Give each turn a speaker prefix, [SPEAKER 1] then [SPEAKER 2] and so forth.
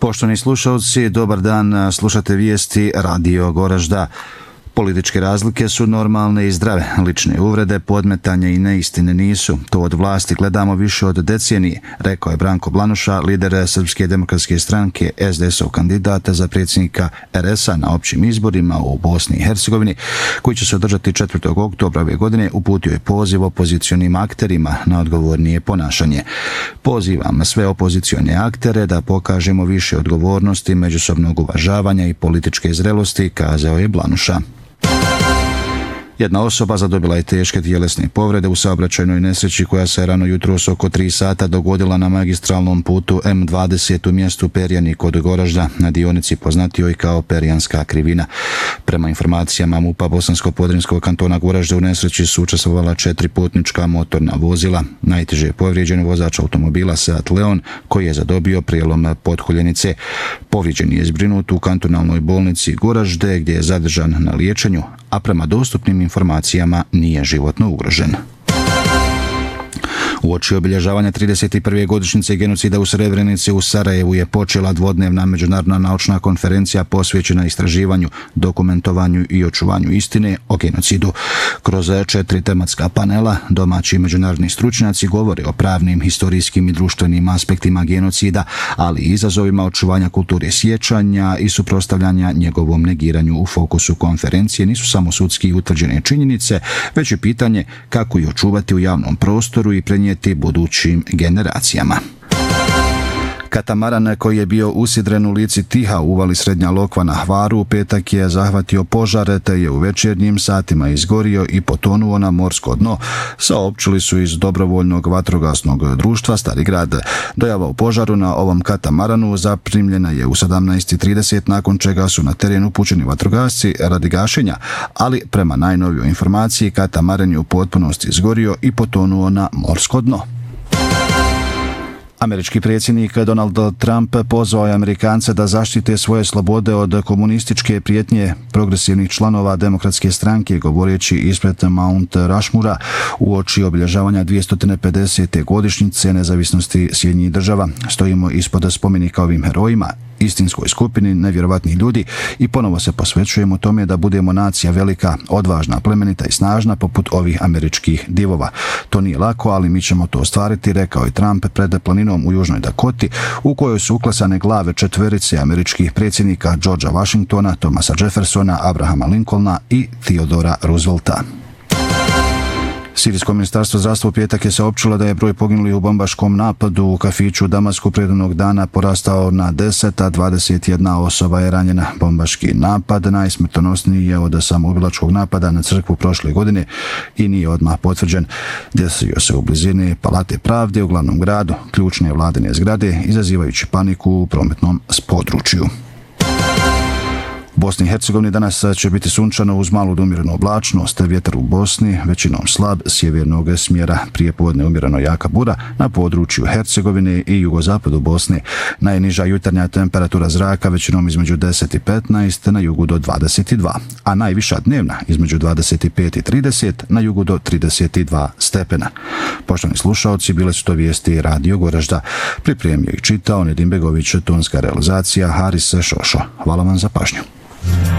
[SPEAKER 1] Poštovani slušalci, dobar dan, slušate vijesti Radio Goražda. Političke razlike su normalne i zdrave, lične uvrede, podmetanja i neistine nisu. To od vlasti gledamo više od decenije, rekao je Branko Blanuša, lider Srpske demokratske stranke, SDS-ov kandidata za predsjednika RS-a na općim izborima u Bosni i Hercegovini, koji će se održati 4. oktobra ove godine. Uputio je poziv opozicionim akterima na odgovornije ponašanje. Pozivam sve opozicione aktere da pokažemo više odgovornosti, međusobnog uvažavanja i političke zrelosti, kazao je Blanuša. Jedna osoba zadobila je teške tjelesne povrede u saobraćajnoj nesreći koja se rano jutros oko 3 sata dogodila na magistralnom putu M20 u mjestu Perjani kod Goražda, na dionici poznatijoj kao Perjanska krivina. Prema informacijama MUP-a Bosansko-podrinjskog kantona Goražda u nesreći su učestvovala 4 putnička motorna vozila. Najteže je povrijeđen vozač automobila Seat Leon koji je zadobio prijelom potkoljenice. Povrijeđen je zbrinut u kantonalnoj bolnici Goražde gdje je zadržan na liječenju, a prema dostupnim informacijama nije životno ugrožen. Uoči obilježavanja 31. godišnjice genocida u Srebrenici u Sarajevu je počela dvodnevna međunarodna naučna konferencija posvećena istraživanju, dokumentovanju i očuvanju istine o genocidu. Kroz 4 tematska panela domaći i međunarodni stručnjaci govore o pravnim, historijskim i društvenim aspektima genocida, ali i izazovima očuvanja kulture sjećanja i suprotstavljanja njegovom negiranju. U fokusu konferencije nisu samo sudski i utvrđene činjenice, već i pitanje kako ih očuvati u javnom prostoru i prenijeti budućim generacijama. Katamaran koji je bio usidren u lici Tiha u uvali Srednja Lokva na Hvaru u petak je zahvatio požar te je u večernjim satima izgorio i potonuo na morsko dno, saopćili su iz Dobrovoljnog vatrogasnog društva Stari Grad. Dojava o požaru na ovom katamaranu zaprimljena je u 17:30, nakon čega su na teren upućeni vatrogasci radi gašenja, ali prema najnovijoj informaciji katamaran je u potpunosti izgorio i potonuo na morsko dno. Američki predsjednik Donald Trump pozvao je Amerikance da zaštite svoje slobode od komunističke prijetnje progresivnih članova Demokratske stranke, govoreći ispred Mount Rushmora uoči obilježavanja 250. godišnjice nezavisnosti Sjedinjenih Država. Stojimo ispod spomenika ovim herojima, istinskoj skupini nevjerovatnih ljudi, i ponovo se posvećujemo tome da budemo nacija velika, odvažna, plemenita i snažna poput ovih američkih divova. To nije lako, ali mi ćemo to ostvariti, rekao je Trump pred planinom u Južnoj Dakoti, u kojoj su uklesane glave 4 američkih predsjednika: Georgea Washingtona, Thomasa Jeffersona, Abrahama Lincolna i Theodora Roosevelta. Sirijsko ministarstvo zdravstva u petak je saopćilo da je broj poginulih u bombaškom napadu u kafiću u Damasku prethodnog dana porastao na 10, a 21 osoba je ranjena. Bombaški napad najsmrtonosniji je od samoubilačkog napada na crkvu prošle godine i nije odmah potvrđen. Desio se u blizini Palate pravde u glavnom gradu, ključne vladine zgrade, izazivajući paniku u prometnom području. U Bosni i Hercegovini danas će biti sunčano uz malu do umjerenu oblačnost, vjetar u Bosni većinom slab sjevernog smjera, prijepodne umjereno jaka bura na području Hercegovine i jugozapadu Bosne. Najniža jutarnja temperatura zraka većinom između 10 i 15, na jugu do 22, a najviša dnevna između 25 i 30, na jugu do 32 stepena. Poštovani slušalci, bile su to vijesti Radio Goražda. Pripremio i čitao Nedim Begović, tonska realizacija Haris Šošo. Hvala vam za pažnju.